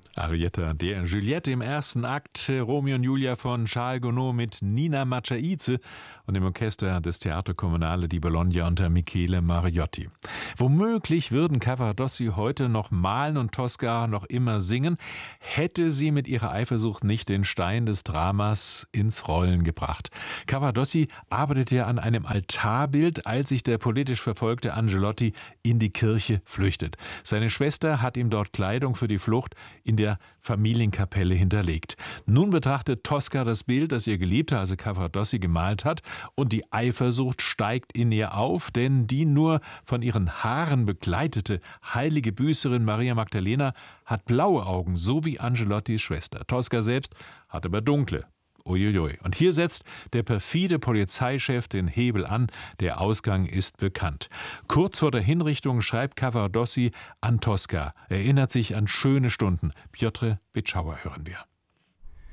Arietta der Juliette im ersten Akt, Romeo und Julia von Charles Gounod mit Nina Macciaize und dem Orchester des Teatro Comunale di Bologna unter Michele Mariotti. Womöglich würden Cavaradossi heute noch malen und Tosca noch immer singen, hätte sie mit ihrer Eifersucht nicht den Stein des Dramas ins Rollen gebracht. Cavaradossi arbeitete an einem Altarbild, als sich der politisch verfolgte Angelotti in die Kirche flüchtet. Seine Schwester hat ihm dort Kleidung für die Flucht in der Familienkapelle hinterlegt. Nun betrachtet Tosca das Bild, das ihr Geliebter, also Cavaradossi, gemalt hat, und die Eifersucht steigt in ihr auf, denn die nur von ihren Haaren begleitete heilige Büßerin Maria Magdalena hat blaue Augen, so wie Angelottis Schwester. Tosca selbst hat aber dunkle. Uiuiui. Und hier setzt der perfide Polizeichef den Hebel an. Der Ausgang ist bekannt. Kurz vor der Hinrichtung schreibt Cavaradossi an Tosca, erinnert sich an schöne Stunden. Piotr Bitschauer hören wir.